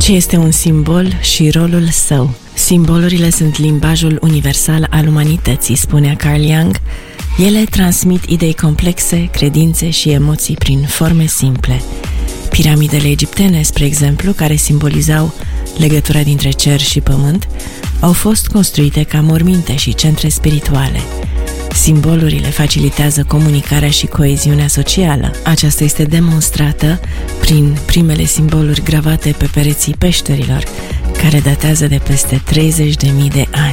Ce este un simbol și rolul său? Simbolurile sunt limbajul universal al umanității, spunea Carl Jung. Ele transmit idei complexe, credințe și emoții prin forme simple. Piramidele egiptene, spre exemplu, care simbolizau legătura dintre cer și pământ, au fost construite ca morminte și centre spirituale. Simbolurile facilitează comunicarea și coeziunea socială. Aceasta este demonstrată prin primele simboluri gravate pe pereții peșterilor, care datează de peste 30.000 de ani.